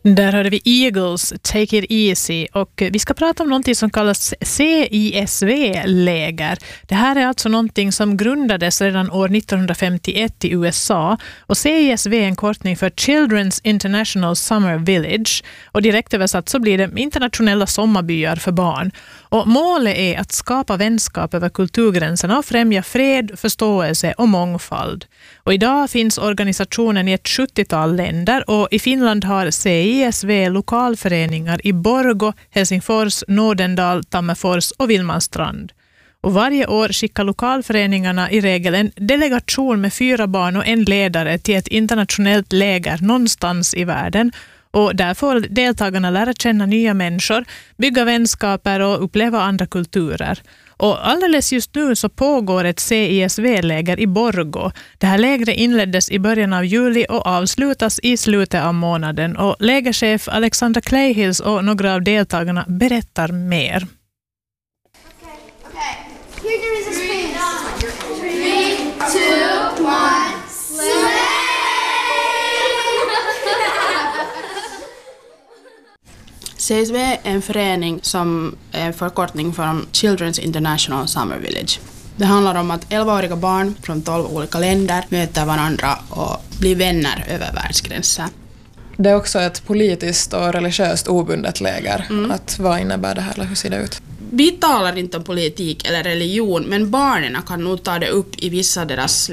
Där hörde vi Eagles, Take It Easy, och vi ska prata om någonting som kallas CISV-läger. Det här är alltså någonting som grundades redan år 1951 i USA, och CISV är en kortning för Children's International Summer Village, och direkt översatt så blir det internationella sommarbyar för barn. Och målet är att skapa vänskap över kulturgränserna och främja fred, förståelse och mångfald. Och idag finns organisationen i ett 70-tal länder, och i Finland har CISV lokalföreningar i Borgå, Helsingfors, Nordendal, Tammerfors och Vilmanstrand. Och varje år skickar lokalföreningarna i regel en delegation med 4 barn och en ledare till ett internationellt läger någonstans i världen. Och där får deltagarna lära känna nya människor, bygga vänskaper och uppleva andra kulturer. Och alldeles just nu så pågår ett CISV-läger i Borgå. Det här lägret inleddes i början av juli och avslutas i slutet av månaden. Och lägerchef Alexandra Clayhills och några av deltagarna berättar mer. Okay. Here there is a space. 3, 2, 1, slay! CISV är en förening som är en förkortning från Children's International Summer Village. Det handlar om att 11-åriga barn från 12 olika länder möter varandra och blir vänner över världsgränser. Det är också ett politiskt och religiöst obundet läger. Vad innebär det här, eller hur ser det ut? Vi talar inte om politik eller religion, men barnen kan nog ta det upp i vissa deras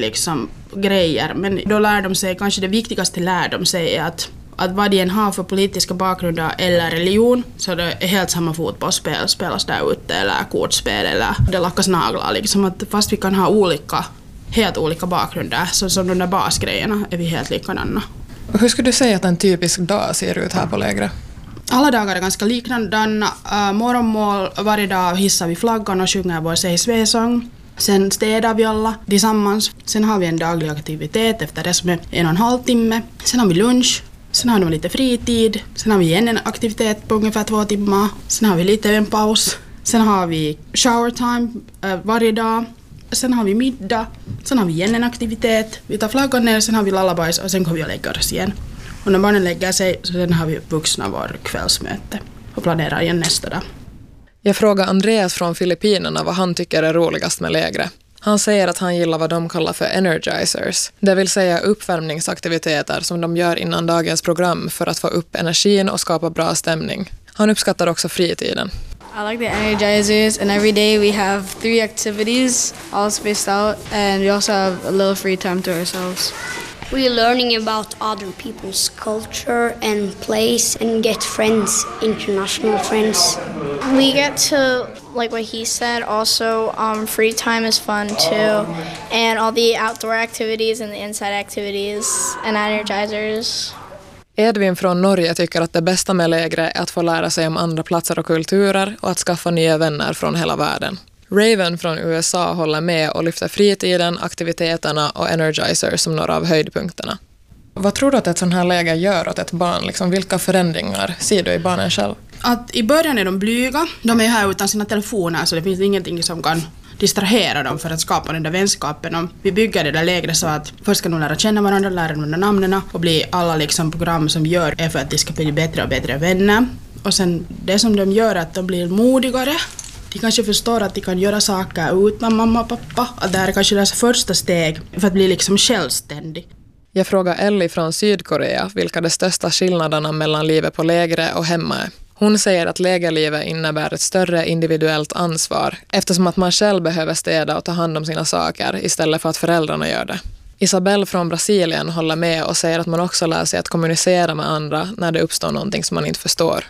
grejer. Men då lär de sig, kanske det viktigaste lär de sig är att vad de än har för politiska bakgrunder eller religion, så det är helt samma fotbollsspel spelas där ute, eller kortspel, eller det lackas naglar. Att fast vi kan ha helt olika bakgrunder, så som de där basgrejerna är vi helt likadana. Hur skulle du säga att en typisk dag ser ut här på lägret? Alla dagar är ganska likadana. Morgonmål, varje dag hissar vi flaggan och sjunger vår CISV-sång. Sen städar vi alla tillsammans. Sen har vi en daglig aktivitet efter det som är 1,5 timme. Sen har vi lunch. Sen har vi lite fritid. Sen har vi igen en aktivitet på ungefär 2 timmar. Sen har vi lite en paus. Sen har vi shower time varje dag. Sen har vi middag. Sen har vi igen en aktivitet. Vi tar flaggan ner, sen har vi lullabies och sen kommer vi och lägger oss igen. Och när barnen lägger sig så sen har vi vuxna vår kvällsmöte och planerar igen nästa dag. Jag frågar Andreas från Filippinerna vad han tycker är roligast med lägret. Han säger att han gillar vad de kallar för energizers, det vill säga uppvärmningsaktiviteter som de gör innan dagens program för att få upp energin och skapa bra stämning. Han uppskattar också fritiden. I like the energizers, and every day we have 3 activities all spaced out, and we also have a little free time to ourselves. We're learning about other people's culture and place and get friends, international friends. We get to, like what he said, also free time is fun too, and all the outdoor activities and the inside activities and energizers. Edvin från Norge tycker att det bästa med lägret är att få lära sig om andra platser och kulturer och att skaffa nya vänner från hela världen. Raven från USA håller med och lyfter fritiden, aktiviteterna och energizer som några av höjdpunkterna. Vad tror du att ett sånt här läger gör åt ett barn? Vilka förändringar ser du i barnen själv? Att i början är de blyga. De är här utan sina telefoner, så det finns ingenting som kan distrahera dem för att skapa den där vänskapen. Och vi bygger det där lägret så att först ska de lära känna varandra, lära dem namnen och bli alla program som gör är för att de ska bli bättre och bättre vänner. Och sen det som de gör är att de blir modigare. De kanske förstår att de kan göra saker utan mamma och pappa. Att det här är kanske deras första steg för att bli självständig. Jag frågar Ellie från Sydkorea vilka de största skillnaderna mellan livet på lägret och hemma är. Hon säger att lägerlivet innebär ett större individuellt ansvar eftersom att man själv behöver städa och ta hand om sina saker istället för att föräldrarna gör det. Isabel från Brasilien håller med och säger att man också lär sig att kommunicera med andra när det uppstår någonting som man inte förstår.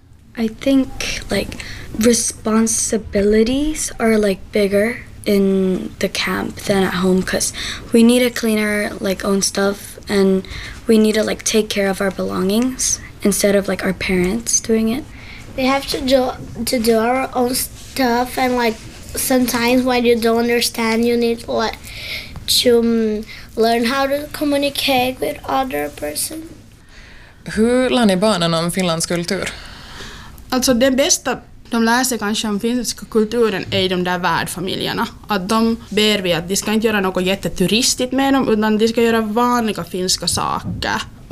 I think responsibilities are bigger in the camp than at home because we need to clean our own stuff and we need to take care of our belongings instead of our parents doing it. We have to do our own stuff, and sometimes when you don't understand you need to learn how to communicate with other person. Hur lär ni barnen om Finlands kultur? Alltså det bästa de lär sig kanske om finska kulturen är de där värdfamiljerna. Att de ber vi att de ska inte göra något jätteturistigt med dem, utan de ska göra vanliga finska saker.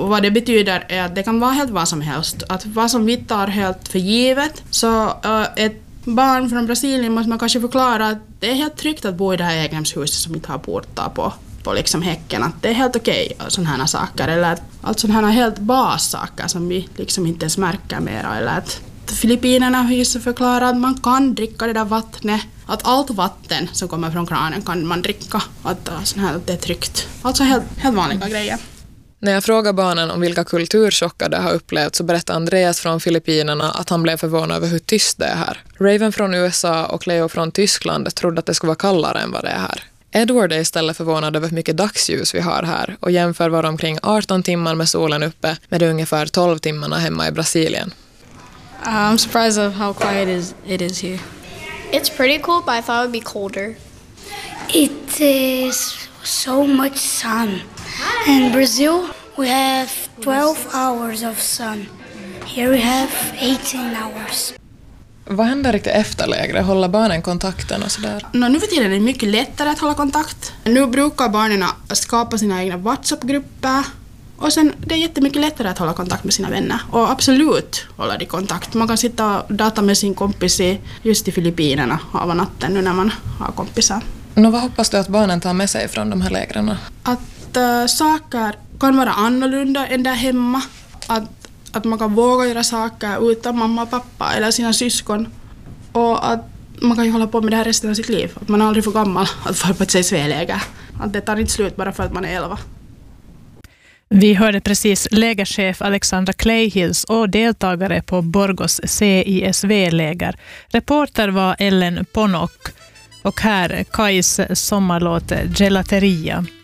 Och vad det betyder är att det kan vara helt vad som helst. Att vad som vi tar helt för givet. Så ett barn från Brasilien måste man kanske förklara att det är helt tryggt att bo i det här egnahemshuset som inte har portar på liksom häcken. Att det är helt okej, sådana här saker. Eller att sådana här helt bassaker som vi liksom inte ens märker mera. Eller att Filippinerna har förklarat att man kan dricka det där vattnet. Att allt vatten som kommer från kranen kan man dricka. Att det är tryggt. Alltså helt vanliga grejer. När jag frågar barnen om vilka kulturchockar de har upplevt så berättar Andreas från Filippinerna att han blev förvånad över hur tyst det är här. Raven från USA och Cleo från Tyskland trodde att det skulle vara kallare än vad det är här. Edward är istället förvånad över hur mycket dagsljus vi har här och jämför vad omkring 18 timmar med solen uppe med de ungefär 12 timmarna hemma i Brasilien. I'm surprised of how quiet it is here. It's pretty cool, but I thought it would be colder. It is so much sun. In Brazil, we have 12 hours of sun. Here we have 18 hours. Vad händer riktigt efter lägret? Håller barnen kontakten och sådär? Nu för tiden är det mycket lättare att hålla kontakt. Nu brukar barnen skapa sina egna WhatsApp-grupper. Och sen det är jättemycket lättare att hålla kontakt med sina vänner. Och absolut håller de kontakt. Man kan sitta och data med sin kompis just i Filippinerna av natten nu när man har kompisar. Vad hoppas du att barnen tar med sig från de här lägren? Att saker kan vara annorlunda än där hemma. Att man kan våga göra saker utan mamma och pappa eller sina syskon. Och att man kan ju hålla på med det här resten av sitt liv. Att man är aldrig för gammal att få på ett CSV-läger. Att det tar inte slut bara för att man är 11. Vi hörde precis lägerchef Alexandra Clayhills och deltagare på Borgos CISV-läger. Reporter var Ellen Ponok och här Kais sommarlåt Gelateria.